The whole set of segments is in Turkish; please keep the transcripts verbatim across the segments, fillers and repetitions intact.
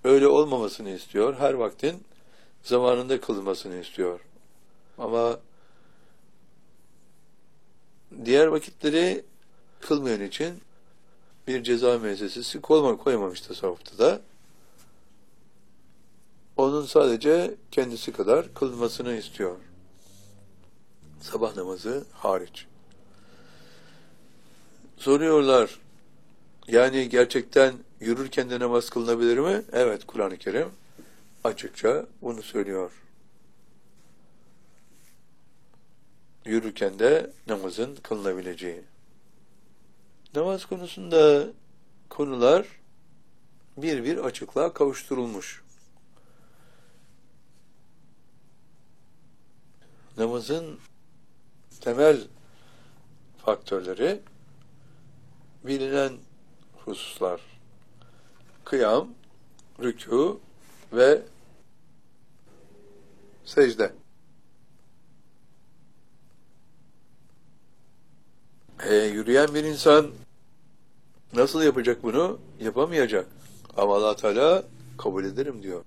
öyle olmamasını istiyor. Her vaktin zamanında kılınmasını istiyor. Ama diğer vakitleri kılmayan için bir ceza müessesesi koymamış tasavvufta da. Onun sadece kendisi kadar kılmasını istiyor. Sabah namazı hariç. Soruyorlar, yani gerçekten yürürken de namaz kılınabilir mi? Evet, Kur'an-ı Kerim açıkça bunu söylüyor. Yürürken de namazın kılınabileceği. Namaz konusunda konular bir bir açıklığa kavuşturulmuş. Namazın temel faktörleri bilinen hususlar. Kıyam, rükû ve secde. E, yürüyen bir insan nasıl yapacak bunu? Yapamayacak. Ama Allah Teala kabul ederim diyor.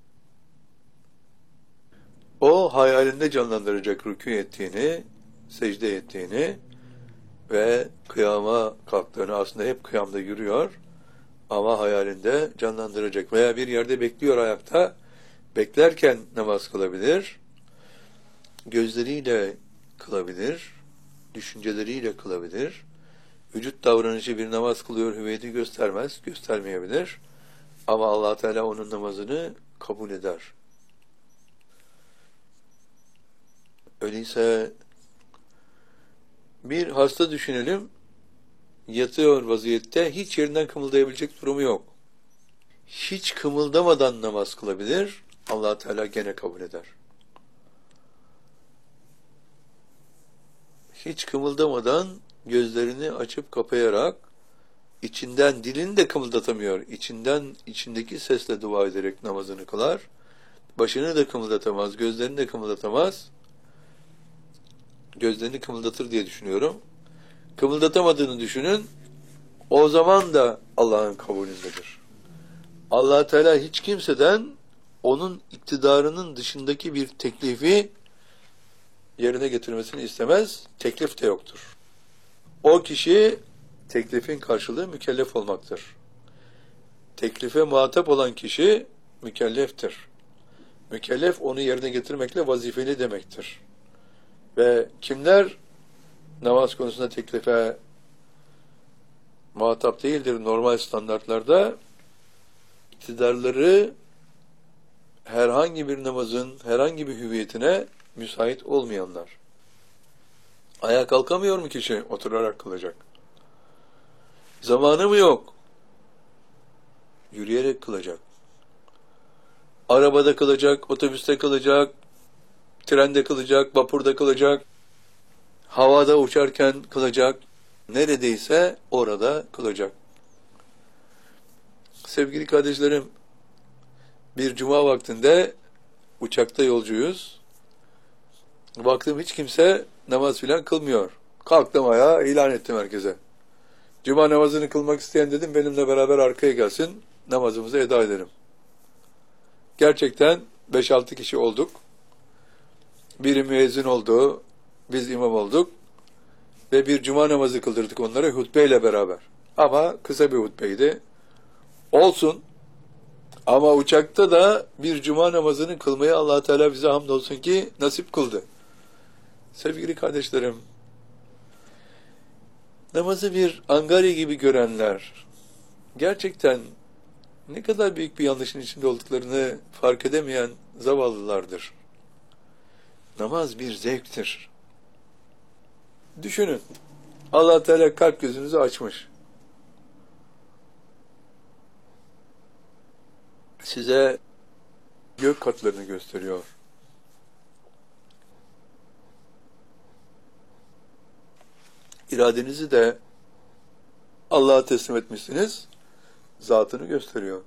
O hayalinde canlandıracak rükû ettiğini, secde ettiğini ve kıyama kalktığını, aslında hep kıyamda yürüyor ama hayalinde canlandıracak veya bir yerde bekliyor ayakta, beklerken namaz kılabilir, gözleriyle kılabilir, düşünceleriyle kılabilir, vücut davranışı bir namaz kılıyor hüviyeti göstermez, göstermeyebilir ama Allah Teala onun namazını kabul eder. Öyleyse bir hasta düşünelim, yatıyor vaziyette, hiç yerinden kımıldayabilecek durumu yok. Hiç kımıldamadan namaz kılabilir, Allah Teala gene kabul eder. Hiç kımıldamadan gözlerini açıp kapayarak, içinden dilini de kımıldatamıyor, içinden içindeki sesle dua ederek namazını kılar, başını da kımıldatamaz, gözlerini de kımıldatamaz, gözlerini kımıldatır diye düşünüyorum. Kımıldatamadığını düşünün, o zaman da Allah'ın kabulündedir. Allah Teala hiç kimseden onun iktidarının dışındaki bir teklifi yerine getirmesini istemez, teklif de yoktur. O kişi teklifin karşılığı mükellef olmaktır. Teklife muhatap olan kişi mükelleftir. Mükellef onu yerine getirmekle vazifeli demektir. Ve kimler namaz konusunda teklife muhatap değildir normal standartlarda? İktidarları herhangi bir namazın herhangi bir hüviyetine müsait olmayanlar. Ayağa kalkamıyor mu kişi? Oturarak kılacak. Zamanı mı yok? Yürüyerek kılacak. Arabada kılacak, otobüste kılacak, trende kılacak, vapurda kılacak, havada uçarken kılacak, neredeyse orada kılacak. Sevgili kardeşlerim, bir cuma vaktinde uçakta yolcuyuz. Baktım hiç kimse namaz filan kılmıyor. Kalktım ayağa, ilan ettim herkese. Cuma namazını kılmak isteyen dedim, benimle beraber arkaya gelsin, namazımızı eda edelim. Gerçekten beş altı kişi olduk. Biri müezzin oldu, biz imam olduk ve bir cuma namazı kıldırdık onlara hutbeyle beraber. Ama kısa bir hutbeydi. Olsun. Ama uçakta da bir cuma namazını kılmayı Allah Teala bize hamdolsun ki nasip kıldı. Sevgili kardeşlerim, namazı bir angarya gibi görenler gerçekten ne kadar büyük bir yanlışın içinde olduklarını fark edemeyen zavallılardır. Namaz bir zevktir. Düşünün, Allah Teala kalp gözünüzü açmış. Size gök katlarını gösteriyor. İradenizi de Allah'a teslim etmişsiniz, zatını gösteriyor.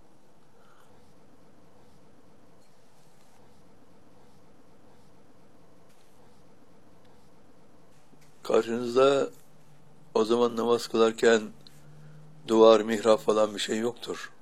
Karşınızda o zaman namaz kılarken duvar, mihrap falan bir şey yoktur.